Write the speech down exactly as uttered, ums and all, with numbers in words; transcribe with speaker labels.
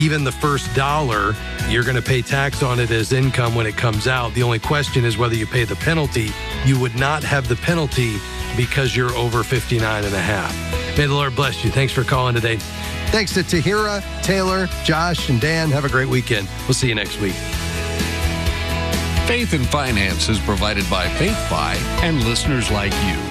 Speaker 1: even the first dollar, you're going to pay tax on it as income when it comes out. The only question is whether you pay the penalty. You would not have the penalty because you're over fifty-nine and a half. May the Lord bless you. Thanks for calling today. Thanks to Tahira, Taylor, Josh, and Dan. Have a great weekend. We'll see you next week.
Speaker 2: Faith and Finance is provided by FaithFi and listeners like you.